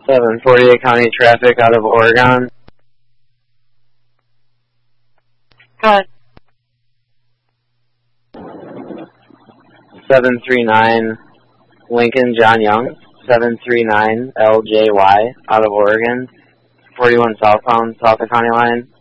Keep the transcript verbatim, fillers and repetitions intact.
seven forty-eight County traffic out of Oregon. Go ahead. seven three nine Lincoln John Young, seven three nine L J Y out of Oregon, forty-one southbound, south of County Line.